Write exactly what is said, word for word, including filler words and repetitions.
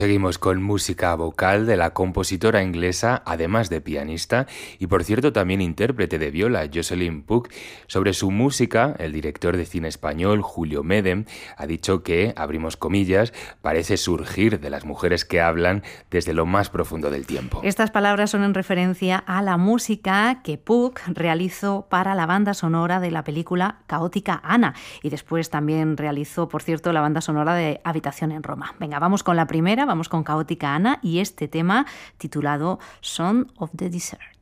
Seguimos con música vocal de la compositora inglesa, además de pianista, y por cierto también intérprete de viola, Jocelyn Puig. Sobre su música, el director de cine español, Julio Medem, ha dicho que, abrimos comillas, parece surgir de las mujeres que hablan desde lo más profundo del tiempo. Estas palabras son en referencia a la música que Puig realizó para la banda sonora de la película Caótica Ana, y después también realizó, por cierto, la banda sonora de Habitación en Roma. Venga, vamos con la primera. Vamos con Caótica Ana y este tema titulado Song of the Desert.